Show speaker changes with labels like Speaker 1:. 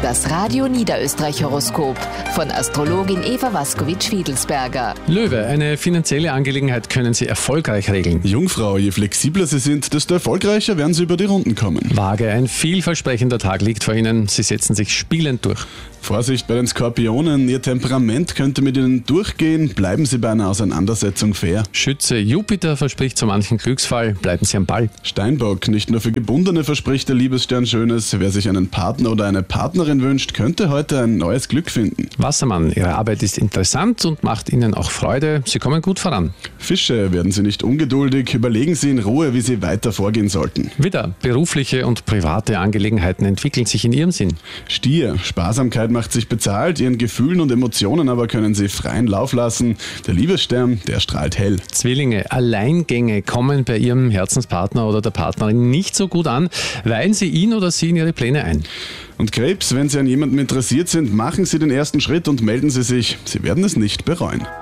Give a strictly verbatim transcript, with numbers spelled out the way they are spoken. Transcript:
Speaker 1: Das Radio Niederösterreich Horoskop von Astrologin Eva Waskowitsch-Fiedelsberger.
Speaker 2: Löwe, eine finanzielle Angelegenheit können Sie erfolgreich regeln.
Speaker 3: Jungfrau, je flexibler Sie sind, desto erfolgreicher werden Sie über die Runden kommen.
Speaker 2: Waage, ein vielversprechender Tag liegt vor Ihnen. Sie setzen sich spielend durch.
Speaker 3: Vorsicht bei den Skorpionen, Ihr Temperament könnte mit Ihnen durchgehen. Bleiben Sie bei einer Auseinandersetzung fair.
Speaker 2: Schütze, Jupiter verspricht so manchen Glücksfall. Bleiben Sie am Ball.
Speaker 3: Steinbock, nicht nur für Gebundene verspricht der Liebesstern Schönes. Wer sich einen Partner oder eine Partnerin wünscht, könnte heute ein neues Glück finden.
Speaker 2: Wassermann, Ihre Arbeit ist interessant und macht Ihnen auch Freude. Sie kommen gut voran.
Speaker 3: Fische, werden Sie nicht ungeduldig. Überlegen Sie in Ruhe, wie Sie weiter vorgehen sollten.
Speaker 2: Widder, berufliche und private Angelegenheiten entwickeln sich in Ihrem Sinn.
Speaker 3: Stier, Sparsamkeit macht sich bezahlt, Ihren Gefühlen und Emotionen aber können Sie freien Lauf lassen. Der Liebesstern, der strahlt hell.
Speaker 2: Zwillinge, Alleingänge kommen bei Ihrem Herzenspartner oder der Partnerin nicht so gut an. Weihen Sie ihn oder sie in Ihre Pläne ein.
Speaker 3: Und Krebs, wenn Sie an jemandem interessiert sind, machen Sie den ersten Schritt und melden Sie sich. Sie werden es nicht bereuen.